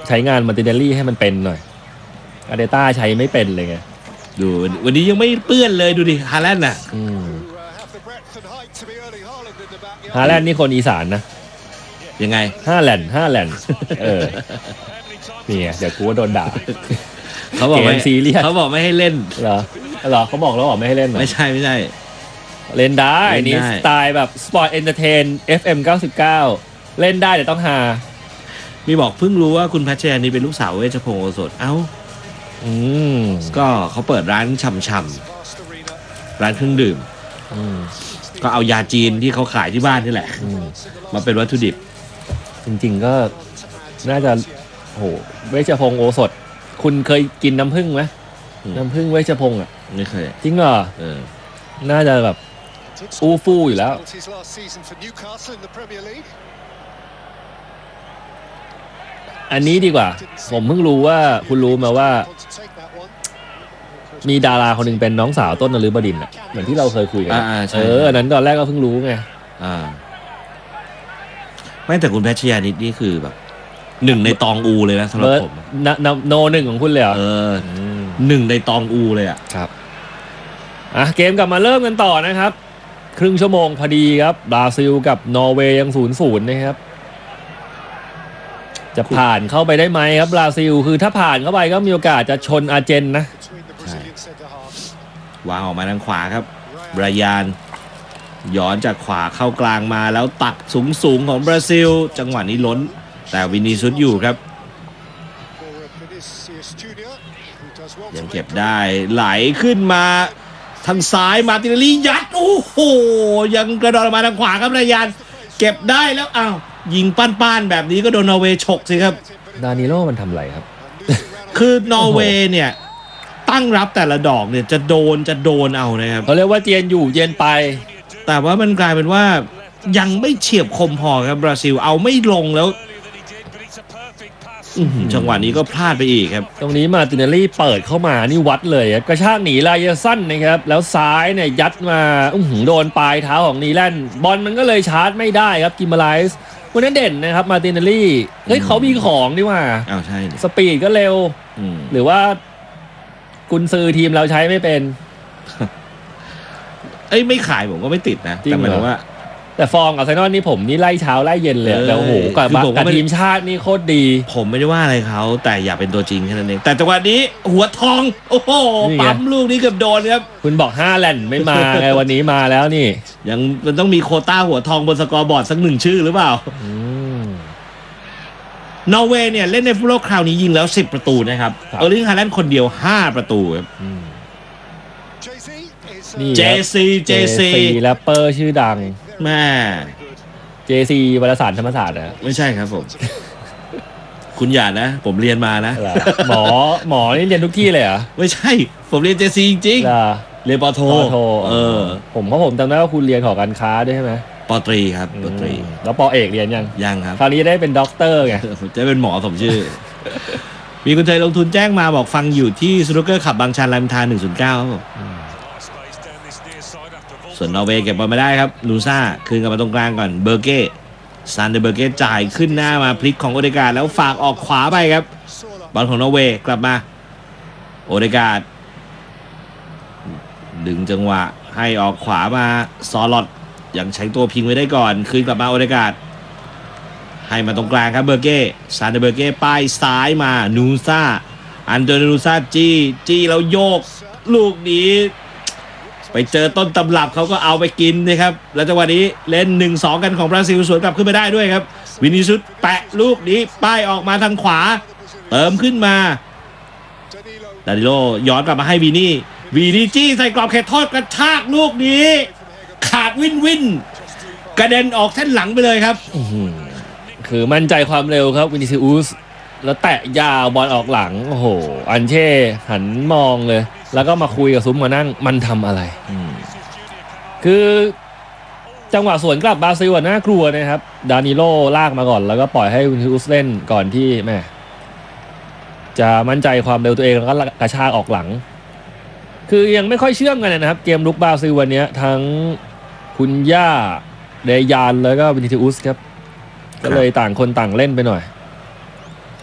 ใช้งานมาร์ติเนลลี่ให้มันเป็นหน่อยอาร์เตต้าใช้ไม่เป็นเลยไงดูวันนี้ยังไม่เปื้อนเลยดูดิฮาแลนด์น่ะฮาแลนด์นี่คนอีสานนะยังไงฮาแลนด์นี่เดี๋ยวกูว่าโดนด่าเขาบอกไม่ซีเรียสเขาบอกไม่ให้เล่นเหรอเขาบอกแล้วไม่ให้เล่นไม่ใช่เล่นได้นี่สไตล์แบบสปอร์ตเอนเตอร์เทน FM 99เล่นได้แต่ต้องหามีบอกเพิ่งรู้ว่าคุณแพทย์ชยานีเป็นลูกสาวเวชพงศ์โอสถก็เขาเปิดร้านช่ำๆร้านเครื่องดื่มก็เอายาจีนที่เขาขายที่บ้านนี่แหละมาเป็นวัตถุดิบจริงๆก็น่าจะโหเวชพงศ์โอสถคุณเคยกินน้ำผึ้งไหมน้ำผึ้งเวชพงศ์อ่ะไม่เคยจริงเหรอน่าจะแบบอู้ฟู่อยู่แล้วอันนี้ดีกว่าผมเพิ่งรู้ว่าคุณรู้มาว่ามีดาราคนหนึ่งเป็นน้องสาวต้นนฤบดินทร์อ่ะเหมือนที่เราเคยคุยกันอันนั้นตอนแรกก็เพิ่งรู้ไงไม่แต่คุณแพทย์ชยานิดนี่คือแบบหนึ่งในตองอูเลยนะสำหรับผมโนหนึ่งของคุณเลยเหรอหนึ่งในตองอูเลยอ่ะครับเกมกลับมาเริ่มกันต่อนะครับครึ่งชั่วโมงพอดีครับบราซิลกับนอร์เวย์ยัง 0-0 นะครับจะผ่านเข้าไปได้ไหมครับบราซิลคือถ้าผ่านเข้าไปก็มีโอกาสจะชนอาร์เจนนะวางออกมาทางขวาครับบรายานย้อนจากขวาเข้ากลางมาแล้วตัดสูงของบราซิลจังหวะนี้ล้นแต่วินิซุสอยู่ครับยังเก็บได้ไหลขึ้นมาทางซ้ายมาร์ติเนลลี่ยัดโอ้โหยังกระโดดมาทางขวาครับบรายานเก็บได้แล้วอ้าวยิงป้านๆแบบนี้ก็โดนนอร์เวย์ฉกสิครับดานิโลมันทำไรครับคือนอร์เวย์เนี่ยตั้งรับแต่ละดอกเนี่ยจะโดนเอานะครับเขาเรียกว่าเจียนอยู่เจียนไปแต่ว่ามันกลายเป็นว่ายังไม่เฉียบคมพอครับบราซิลเอาไม่ลงแล้วจังหวะนี้ก็พลาดไปอีกครับตรงนี้มาร์ติเนลลี่เปิดเข้ามานี่วัดเลยกระชากหนีลายสั้นนะครับแล้วซ้ายเนี่ยยัดมาโดนปลายเท้าของนีแลนด์บอลมันก็เลยชาร์จไม่ได้ครับกิมมาไลส์วันนั้นเด่นนะครับมาร์ติเนลลี่เฮ้ยเขามีของนี่ว่าใช่สปีดก็เร็วหรือว่ากุนซือทีมเราใช้ไม่เป็นไม่ขายผมก็ไม่ติดนะแต่หมายถึงว่าแต่ฟอร์มอาร์เซนอลนี่ผมนี่ไล่เช้าไล่เย็นเลยแล้วโอ้โหกับทีมชาตินี่โคตรดีผมไม่ได้ว่าอะไรเขาแต่อย่าเป็นตัวจริงแค่นั้นเองแต่จังหวะนี้หัวทองโอ้โหปั๊มลูกนี้เกือบโดนครับคุณบอก5แลนด์ไม่มาไงวันนี้มาแล้วนี่ยังมันต้องมีโควต้าหัวทองบนสกอร์บอร์ดสัก1ชื่อหรือเปล่านอร์เวย์เนี่ยเล่นในฟุตบอลคราวนี้ยิงแล้ว10ประตูนะครับเออร์ลิงฮาแลนด์คนเดียว5ประตูครับเจซีแรปเปอร์ชื่อดังแม่เจซีวารสารธรรมศาสตร์นะไม่ใช่ครับผมคุณอย่านะผมเรียนมานะหมอนี่เรียนทุกที่เลยเหรอไม่ใช่ผมเรียนเจซีจริงๆเรียนปโทผมจำได้ว่าคุณเรียนหอการค้าด้วยใช่ไหมปตรีครับปตรีแล้วปเอกเรียนยังครับคราวนี้ได้เป็นด็อกเตอร์ไงจะเป็นหมอสมชื่อมีคนเคยลงทุนแจ้งมาบอกฟังอยู่ที่สนุกเกอร์ขับบางชันรามอินทรา109ครับผมส่วนนอร์เวย์เก็บบอลไม่ได้ครับลูซ่าคืนกลับมาตรงกลางก่อนเบอร์เก้ซันเดเบอร์เก้จ่ายขึ้นหน้ามาพลิกของโอเดการ์ดแล้วฝากออกขวาไปครับบอลของนอร์เวย์กลับมาโอเดการ์ดดึงจังหวะให้ออกขวามาซอลอตยังใช้ตัวพิงไว้ได้ก่อนคืนกลับมาโอเดการ์ดให้มาตรงกลางครับเบอร์เก้ซันเดเบอร์เก้ป้ายซ้ายมานูซ่าอันโดนูซ่าจี้แล้วโยกลูกนี้ไปเจอต้นตำรับเขาก็เอาไปกินนะครับแล้วจังหวะนี้เล่น 1-2 กันของบราซิลสวนกลับขึ้นไปได้ด้วยครับวินิซุสแปะลูกนี้ป้ายออกมาทางขวาเติมขึ้นมาดานิโลย้อนกลับมาให้วีนี่จี้ใส่กรอบเขตโทษกระชากลูกนี้ขาดวินกระเด็นออกเส้นหลังไปเลยครับคือมั่นใจความเร็วครับวินิซิอุสแล้วแตะยาวบอลออกหลังโอ้โหอันเช่หันมองเลยแล้วก็มาคุยกับซุ้มมานั่งมันทำอะไรคือจังหวะสวนกลับบราซิลน่ากลัวนะครับดานิโลลากมาก่อนแล้วก็ปล่อยให้วินิซิอุสเล่นก่อนที่แม่จะมั่นใจความเร็วตัวเองแล้วก็กระชากออกหลังคือยังไม่ค่อยเชื่อมกันนะครับเกมลุกบราซิลวันนี้ทั้งคุณย่าเดยานแล้วก็วินิซิอุสครับก็เลยต่างคนต่างเล่นไปหน่อย